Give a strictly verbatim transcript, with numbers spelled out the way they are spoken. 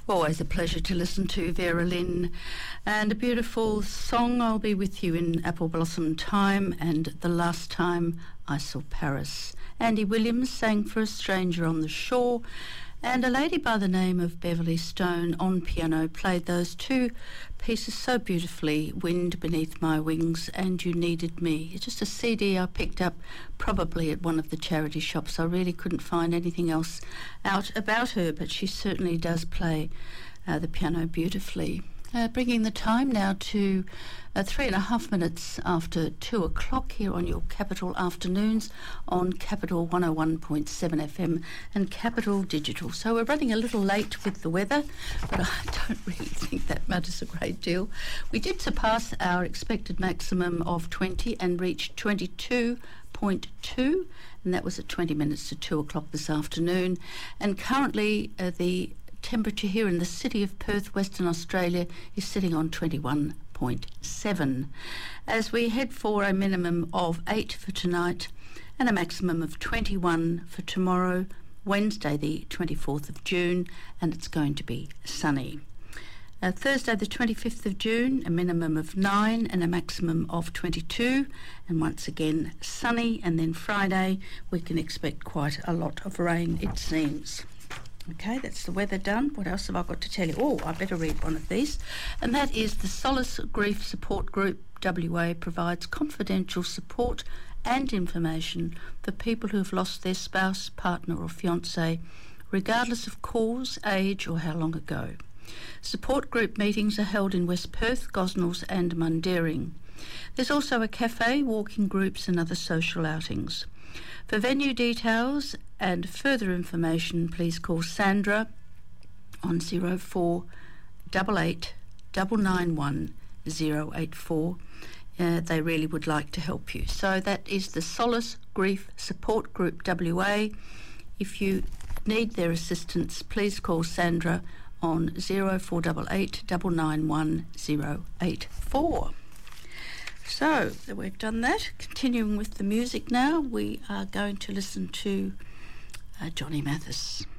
Always a pleasure to listen to Vera Lynn, and a beautiful song, I'll Be With You in Apple Blossom Time, and The Last Time I Saw Paris. Andy Williams sang for A Stranger on the Shore, and a lady by the name of Beverly Stone on piano played those two pieces so beautifully, Wind Beneath My Wings and You Needed Me. It's just a C D I picked up probably at one of the charity shops. I really couldn't find anything else out about her, but she certainly does play uh, the piano beautifully. Uh, bringing the time now to uh, three and a half minutes after two o'clock here on your Capital Afternoons on Capital one oh one point seven F M and Capital Digital. So we're running a little late with the weather, but I don't really think that matters a great deal. We did surpass our expected maximum of twenty and reached twenty-two point two, and that was at twenty minutes to two o'clock this afternoon. And currently uh, the temperature here in the city of Perth, Western Australia, is sitting on twenty-one point seven. As we head for a minimum of eight for tonight and a maximum of twenty-one for tomorrow, Wednesday the twenty-fourth of June, and it's going to be sunny. Uh, Thursday the twenty-fifth of June, a minimum of nine and a maximum of twenty-two, and once again sunny. And then Friday we can expect quite a lot of rain, it seems. Okay, that's the weather done. What else have I got to tell you? Oh, I better read one of these. And that is the Solace Grief Support Group W A provides confidential support and information for people who have lost their spouse, partner or fiancé, regardless of cause, age or how long ago. Support group meetings are held in West Perth, Gosnells and Mundaring. There's also a cafe, walking groups and other social outings. For venue details and further information, please call Sandra on zero four eight eight nine nine one zero eight four. Uh, they really would like to help you. So that is the Solace Grief Support Group W A. If you need their assistance, please call Sandra on zero four eight eight nine nine one zero eight four. So we've done that. Continuing with the music now, we are going to listen to uh, Johnny Mathis.